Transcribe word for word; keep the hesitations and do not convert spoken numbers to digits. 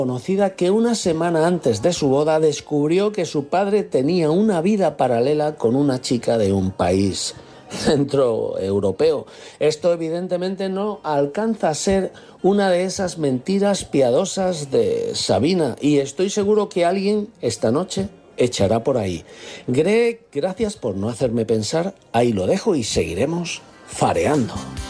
conocida que una semana antes de su boda descubrió que su padre tenía una vida paralela con una chica de un país centroeuropeo. Esto evidentemente no alcanza a ser una de esas mentiras piadosas de Sabina, y estoy seguro que alguien esta noche echará por ahí. Greg, gracias por no hacerme pensar, ahí lo dejo y seguiremos fareando.